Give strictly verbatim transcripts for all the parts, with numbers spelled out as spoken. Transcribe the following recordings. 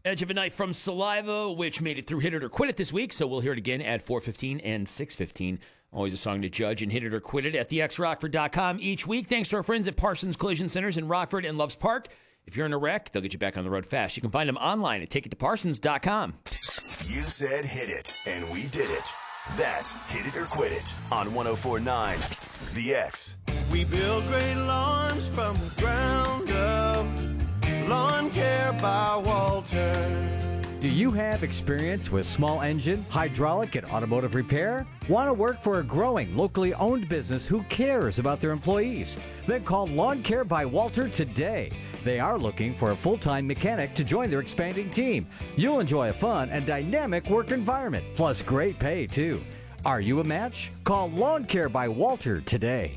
Edge of a Night from Saliva, which made it through Hit It or Quit It this week, so we'll hear it again at four fifteen and six fifteen. Always a song to judge and Hit It or Quit It at the x rockford dot com each week. Thanks to our friends at Parsons Collision Centers in Rockford and Loves Park. If you're in a wreck, they'll get you back on the road fast. You can find them online at take it to parsons dot com. You said hit it, and we did it. That's Hit It or Quit It on one oh four point nine The X. We build great lawns from the ground up. Lawn Care by Walter. Do you have experience with small engine, hydraulic, and automotive repair? Want to work for a growing, locally owned business who cares about their employees? Then call Lawn Care by Walter today. They are looking for a full-time mechanic to join their expanding team. You'll enjoy a fun and dynamic work environment, plus great pay, too. Are you a match? Call Lawn Care by Walter today.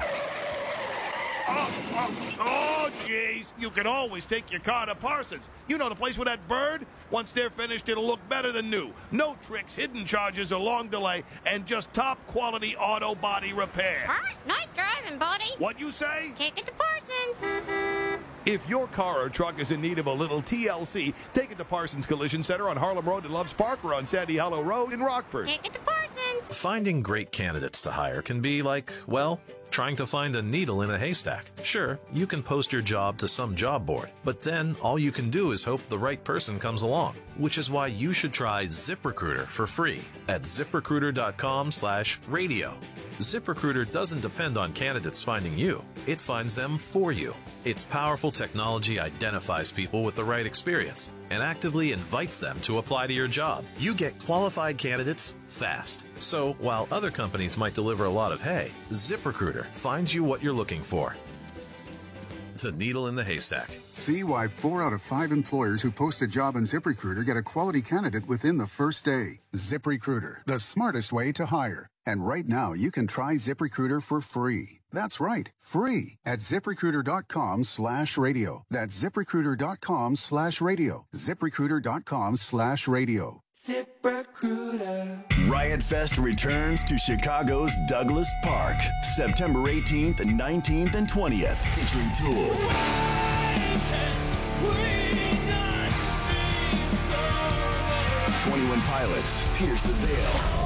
Oh, oh, oh, jeez. You can always take your car to Parsons. You know the place with that bird? Once they're finished, it'll look better than new. No tricks, hidden charges, or long delay, and just top-quality auto body repair. All right, nice driving, buddy. What you say? Take it to Parsons. If your car or truck is in need of a little T L C, take it to Parsons Collision Center on Harlem Road in Loves Park or on Sandy Hollow Road in Rockford. Take it to Parsons. Finding great candidates to hire can be like, well, trying to find a needle in a haystack. Sure, you can post your job to some job board, but then all you can do is hope the right person comes along, which is why you should try ZipRecruiter for free at ziprecruiter.com slash radio. ZipRecruiter doesn't depend on candidates finding you. It finds them for you. Its powerful technology identifies people with the right experience and actively invites them to apply to your job. You get qualified candidates fast. So while other companies might deliver a lot of hay, ZipRecruiter finds you what you're looking for. The needle in the haystack. See why four out of five employers who post a job on ZipRecruiter get a quality candidate within the first day. ZipRecruiter, the smartest way to hire. And right now, you can try ZipRecruiter for free. That's right, free at ZipRecruiter.com slash radio. That's ZipRecruiter.com slash radio. ZipRecruiter.com slash radio. ZipRecruiter. Riot Fest returns to Chicago's Douglas Park, September eighteenth, nineteenth, and twentieth, featuring Tool, twenty-one Pilots, Pierce the Veil,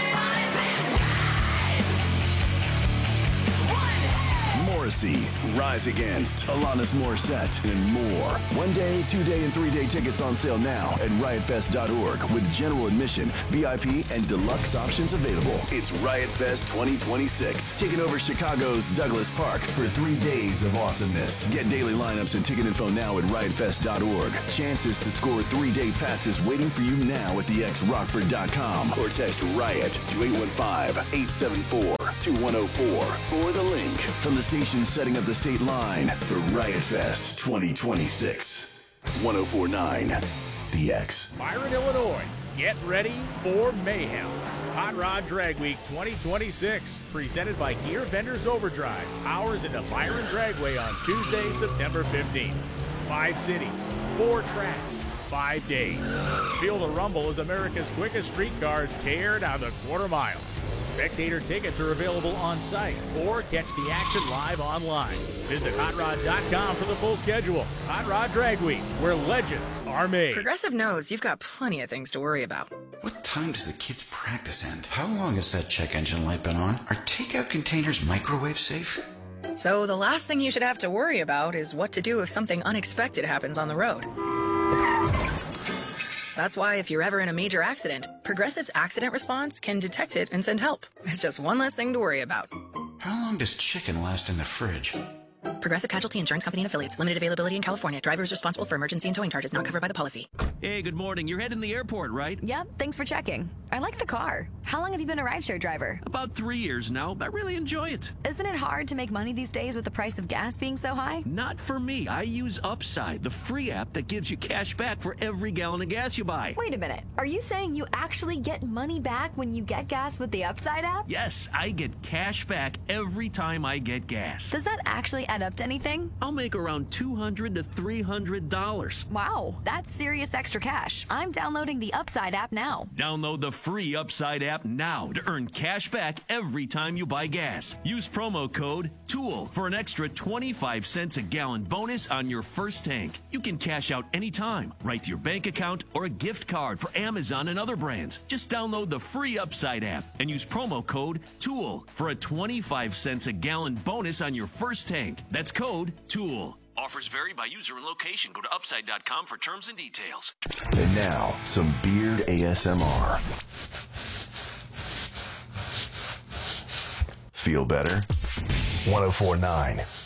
Morrissey, Rise Against, Alanis Morissette, and more. One day, two day, and three day tickets on sale now at riot fest dot org with general admission, V I P, and deluxe options available. It's Riot Fest twenty twenty-six, taking over Chicago's Douglas Park for three days of awesomeness. Get daily lineups and ticket info now at riot fest dot org. Chances to score three-day passes waiting for you now at the x rockford dot com or text RIOT to eight one five, eight seven four, two one zero four for the link from the station setting up the state line for Riot Fest twenty twenty-six. one oh four point nine The X. Byron, Illinois, get ready for mayhem. Hot Rod Drag Week twenty twenty-six, presented by Gear Vendors Overdrive. Hours into Byron Dragway on Tuesday, September fifteenth. Five cities, four tracks, five days. Feel the rumble as America's quickest streetcars tear down the quarter mile. Spectator tickets are available on site or catch the action live online. Visit hot rod dot com for the full schedule. Hot Rod Drag Week, where legends are made. Progressive knows you've got plenty of things to worry about. What time does the kids' practice end? How long has that check engine light been on? Are takeout containers microwave safe? So the last thing you should have to worry about is what to do if something unexpected happens on the road. That's why if you're ever in a major accident, Progressive's accident response can detect it and send help. It's just one less thing to worry about. How long does chicken last in the fridge? Progressive Casualty Insurance Company and Affiliates. Limited availability in California. Driver is responsible for emergency and towing charges not covered by the policy. Hey, good morning. You're heading to the airport, right? Yep, thanks for checking. I like the car. How long have you been a rideshare driver? About three years now. I really enjoy it. Isn't it hard to make money these days with the price of gas being so high? Not for me. I use Upside, the free app that gives you cash back for every gallon of gas you buy. Wait a minute. Are you saying you actually get money back when you get gas with the Upside app? Yes, I get cash back every time I get gas. Does that actually add up to anything? I'll make around two hundred to three hundred dollars. Wow, that's serious extra extra cash. I'm downloading the Upside app now. Download the free Upside app now to earn cash back every time you buy gas. Use promo code TOOL for an extra twenty-five cents a gallon bonus on your first tank. You can cash out anytime, right to your bank account or a gift card for Amazon and other brands. Just download the free Upside app and use promo code TOOL for a twenty-five cents a gallon bonus on your first tank. That's code TOOL. Offers vary by user and location. Go to upside dot com for terms and details. And now, some Beard A S M R. Feel better? one oh four point nine